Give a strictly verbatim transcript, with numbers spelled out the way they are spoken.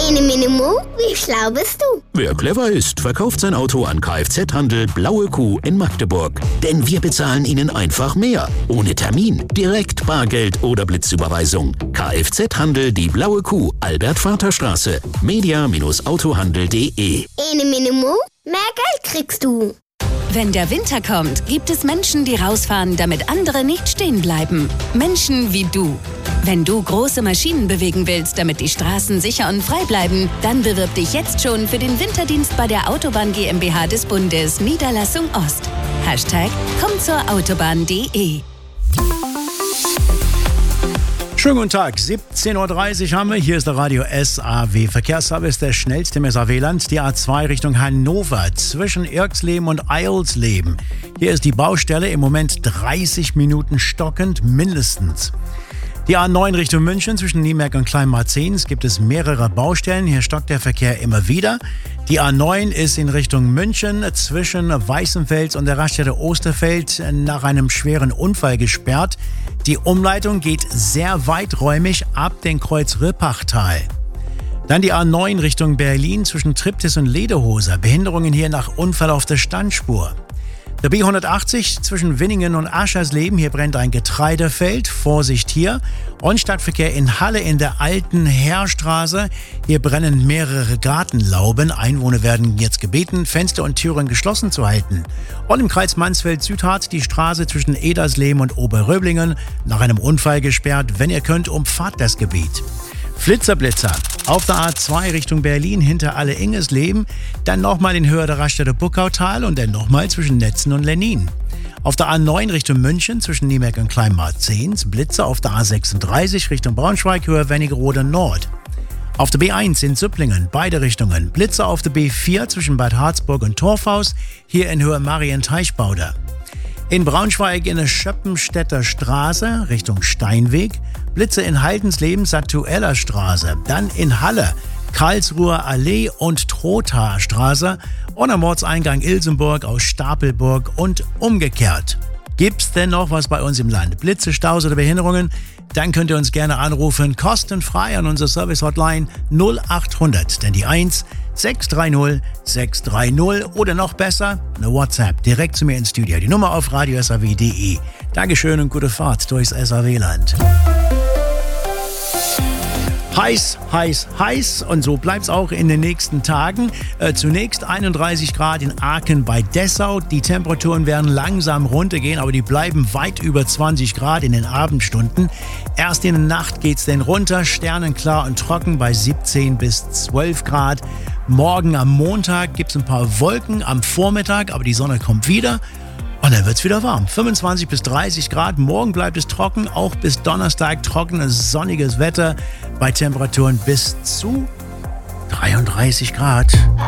Ene Minimo, wie schlau bist du? Wer clever ist, verkauft sein Auto an Kfz-Handel Blaue Kuh in Magdeburg. Denn wir bezahlen Ihnen einfach mehr. Ohne Termin, direkt Bargeld oder Blitzüberweisung. Kfz-Handel Die Blaue Kuh, Albert-Vater-Straße, media-autohandel punkt de. Ene Minimo, mehr Geld kriegst du. Wenn der Winter kommt, gibt es Menschen, die rausfahren, damit andere nicht stehen bleiben. Menschen wie du. Wenn du große Maschinen bewegen willst, damit die Straßen sicher und frei bleiben, dann bewirb dich jetzt schon für den Winterdienst bei der Autobahn GmbH des Bundes, Niederlassung Ost. Hashtag komm zur Autobahn punkt de. Schönen guten Tag, siebzehn Uhr dreißig haben wir. Hier ist der Radio S A W. Verkehrsservice, der schnellste im S A W-Land. Die A zwei Richtung Hannover zwischen Irksleben und Eilsleben. Hier ist die Baustelle im Moment dreißig Minuten stockend mindestens. Die A neun Richtung München zwischen Niemerk und Kleinmarzens gibt es mehrere Baustellen. Hier stockt der Verkehr immer wieder. Die A neun ist in Richtung München zwischen Weißenfels und der Raststätte Osterfeld nach einem schweren Unfall gesperrt. Die Umleitung geht sehr weiträumig ab dem Kreuz Rippachtal. Dann die A neun Richtung Berlin zwischen Triptis und Lederhose. Behinderungen hier nach Unfall auf der Standspur. Der B hundertachtzig zwischen Winningen und Aschersleben. Hier brennt ein Getreidefeld. Vorsicht hier. Und Stadtverkehr in Halle in der alten Heerstraße. Hier brennen mehrere Gartenlauben. Einwohner werden jetzt gebeten, Fenster und Türen geschlossen zu halten. Und im Kreis Mansfeld-Südharz die Straße zwischen Edersleben und Oberröblingen nach einem Unfall gesperrt. Wenn ihr könnt, umfahrt das Gebiet. Flitzerblitzer auf der A zwei Richtung Berlin hinter Alle-Ingesleben, dann nochmal in Höhe der Raststätte Buckautal und dann nochmal zwischen Netzen und Lennin. Auf der A neun Richtung München zwischen Niemerk und Kleinmarzens, Blitzer auf der A sechsunddreißig Richtung Braunschweig, Höhe Wernigerode Nord. Auf der B eins in Züpplingen, beide Richtungen, Blitzer auf der B vier zwischen Bad Harzburg und Torfhaus, hier in Höhe Marienteichbauder. In Braunschweig in der Schöppenstädter Straße Richtung Steinweg, Blitze in Haldensleben, Satueller Straße, dann in Halle, Karlsruher Allee und Trothaer Straße und am Ortseingang Ilsenburg aus Stapelburg und umgekehrt. Gibt's denn noch was bei uns im Land? Blitze, Staus oder Behinderungen? Dann könnt ihr uns gerne anrufen, kostenfrei an unsere Service-Hotline null achthundert, denn die eins sechs drei null sechs drei null oder noch besser, eine WhatsApp direkt zu mir ins Studio. Die Nummer auf radio s a w punkt de. Dankeschön und gute Fahrt durchs S A W-Land. Heiß, heiß, heiß und so bleibt es auch in den nächsten Tagen. Äh, zunächst einunddreißig Grad in Aachen bei Dessau. Die Temperaturen werden langsam runtergehen, aber die bleiben weit über zwanzig Grad in den Abendstunden. Erst in der Nacht geht es dann runter, sternenklar und trocken bei siebzehn bis zwölf Grad. Morgen am Montag gibt es ein paar Wolken am Vormittag, aber die Sonne kommt wieder. Und dann wird es wieder warm. fünfundzwanzig bis dreißig Grad. Morgen bleibt es trocken. Auch bis Donnerstag trockenes, sonniges Wetter bei Temperaturen bis zu dreiunddreißig Grad.